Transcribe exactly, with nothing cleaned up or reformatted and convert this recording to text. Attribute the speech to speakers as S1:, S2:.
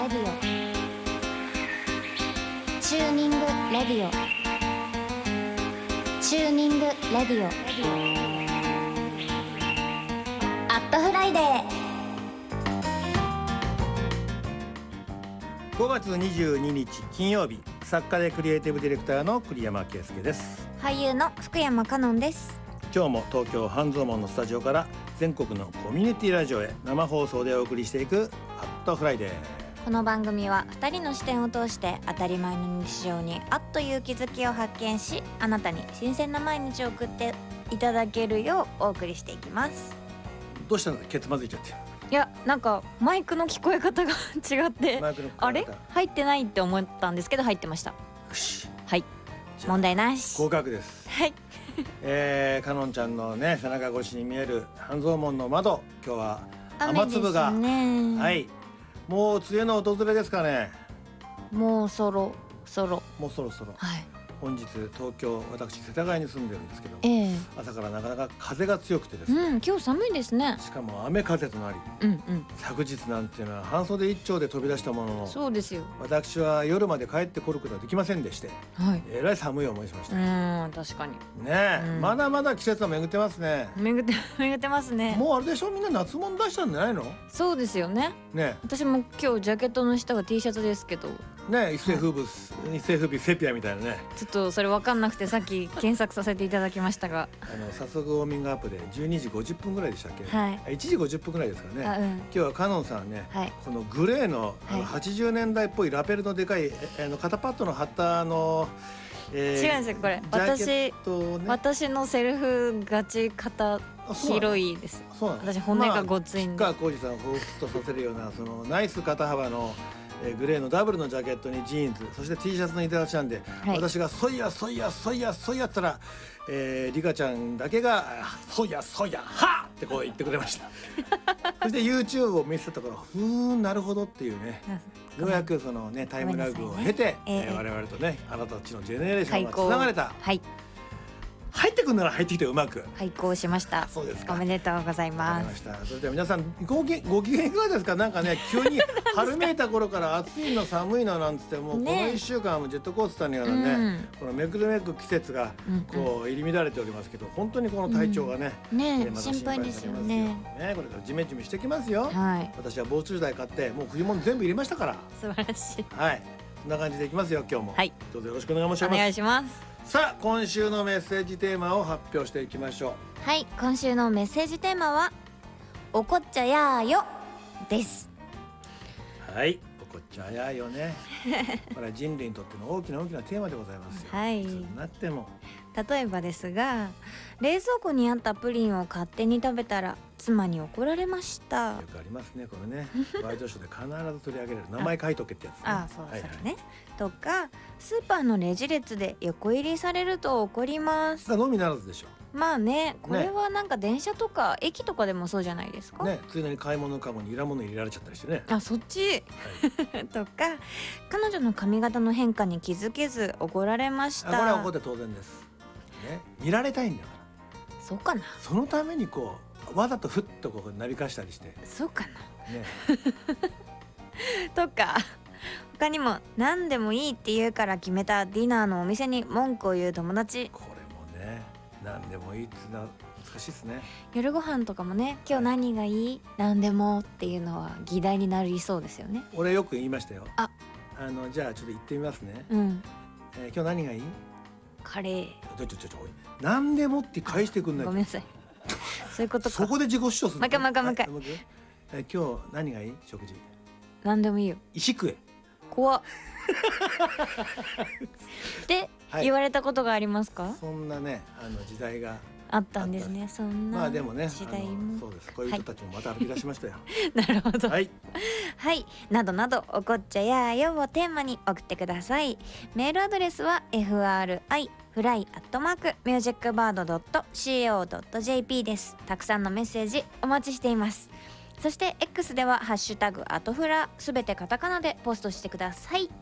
S1: レディオチューニングレディオチューニングレディオアットフライデー。
S2: ごがつにじゅうににち金曜日、作家でクリエイティブディレクターの栗山圭介です。
S1: 俳優の福山香音です。
S2: 今日も東京半蔵門のスタジオから全国のコミュニティラジオへ生放送でお送りしていくアットフライデー。
S1: この番組はふたりの視点を通して当たり前の日常にあっという気づきを発見し、あなたに新鮮な毎日を送っていただけるようお送りしていきます。
S2: どうしたの？ケツまずいちゃって。
S1: いや、なんかマイクの聞こえ方が違って
S2: マイクの聞こえ方
S1: あれ入ってないって思ったんですけど入ってました。
S2: よし、
S1: はい問題なし。
S2: 合格です。
S1: はい
S2: えー、かのんちゃんのね背中越しに見える半蔵門の窓、今日は雨粒が、
S1: ね、
S2: はい、もう梅雨の訪れですかね。
S1: もうそろそろ
S2: もうそろそろ、
S1: はい、
S2: 本日東京、私世田谷に住んでるんですけど、
S1: えー、
S2: 朝からなかなか風が強くてですね、
S1: うん、今日寒いですね。
S2: しかも雨風となり、
S1: うんうん、
S2: 昨日なんていうのは半袖一丁で飛び出したものの、
S1: そうですよ。
S2: 私は夜まで帰ってこることはできませんでして、
S1: はい、
S2: えらい寒い思いしました。
S1: うーん、確かに
S2: ねえ、
S1: うん、
S2: まだまだ季節は巡ってますね。
S1: 巡って巡ってますね。
S2: もうあれでしょ、みんな夏物出したんじゃないの？
S1: そうですよね。
S2: ね
S1: 私も今日ジャケットの下が T シャツですけど、
S2: え、ねえ、一世風靡、一世風靡セピアみたいなね。
S1: ちょっとそれ分かんなくてさっき検索させていただきましたが
S2: あの早速ウォーミングアップでじゅうにじごじゅっぷんぐらいでしたっけ？
S1: はい、
S2: いちじごじゅっぷんぐらいですからね。
S1: あ、うん、
S2: 今日はカノンさんはね、
S1: はい、
S2: このグレーの、あの
S1: はい
S2: はちじゅうねんだいっぽいラペルのでかい、あの肩パッドの貼ったあの、えー、
S1: 違うんですよこれ。
S2: ジャケットをね、
S1: 私のセルフガチ肩広いです。
S2: そうなの。
S1: 私骨がごついんで、
S2: まあ、吉川晃司さんを彷彿とさせるようなそのナイス肩幅の、えー、グレーのダブルのジャケットにジーンズ、そして T シャツのいただちなんで、はい、私がそいやそいやそいやそいやったら、えー、リカちゃんだけがそいやそいやはってこう言ってくれましたそして YouTube を見せたところ、ふーんなるほどっていうね、ようやくそのねタイムラグを経て、ねえーえー、我々とねあなたたちのジェネレーションがつながれた。はい、入ってくるなら入ってきてうまく
S1: 開講しました。そうですか。おめでとうございます。
S2: わかりました。それでは皆さんごきご機嫌いかがですか？なんかね急に春めいた頃から暑いの寒いのなんつってもうこのいっしゅうかんもジェットコースターのようなね、うん、このめくるめく季節がこう入り乱れておりますけど、本当にこの体調がね、
S1: うん、ね、ま、心配ですよね。
S2: ね、これからジメジメしてきますよ。
S1: はい、
S2: 私は防虫剤買ってもう冬物全部入れましたから。
S1: 素晴らしい。
S2: はい、そんな感じでいきますよ今日も。はい、どうぞよろしくお願いします。
S1: お願いします。
S2: さあ今週のメッセージテーマを発表していきましょ
S1: う。はい、今週のメッセージテーマはおこっちゃやーよです。
S2: はい、おこっちゃやーよねこれは人類にとっての大きな大きなテーマでございますよ。はい、いつになっても。
S1: 例えばですが、冷蔵庫にあったプリンを勝手に食べたら妻に怒られました。
S2: よくありますねこれねワイドショーで必ず取り上げられる名前書いとけってやつね。
S1: ああ、そうですね、はいはい、とかスーパーのレジ列で横入りされると怒ります。
S2: のみならずでしょ。
S1: まあね、これはなんか電車とか駅とかでもそうじゃないですか
S2: ね。ついでに買い物かごにいら物入れられちゃったりしてね。
S1: あ、そっち、はい、とか彼女の髪型の変化に気づけず怒られました。
S2: あ、これは怒って当然です、ね、見られたいんだから。
S1: そうかな。
S2: そのためにこうわざとふっとこうなびかしたりして。
S1: そうかな、
S2: ね、
S1: とか他にも何でもいいって言うから決めたディナーのお店に文句を言う友達。
S2: これもね、何でもいいっていうのは難しいですね。
S1: 夜ご飯とかもね、今日何がいい、はい、何でもっていうのは議題になりそうですよね。
S2: 俺よく言いましたよ。
S1: あ、
S2: あのじゃあちょっと言ってみますね。
S1: うん、
S2: えー、今日何がいい？
S1: カレー。
S2: ちょちょちょちょ、何でもって返してくんない。
S1: ごめんなさいそういうことか。
S2: そこで自己主張するの。
S1: もう一回もう一回もう一回。
S2: えー、今日何がいい？食事。
S1: 何でもいいよ。
S2: 石食え。
S1: 怖っって言われたことがありますか？はい、
S2: そんなね、あの時代が
S1: あったんですね。そんな
S2: まあでもね、
S1: 時代も
S2: そうです。こういう人たちもまた歩き出しましたよ。
S1: なるほど。
S2: はい、
S1: はい、などなどおこっちゃやーよをテーマに送ってください。メールアドレスは エフアールアイ フライアットマークミュージックバードドットシーオードットジェーピー です。たくさんのメッセージお待ちしています。そして X ではハッシュタグアトフラすべてカタカナでポストしてください。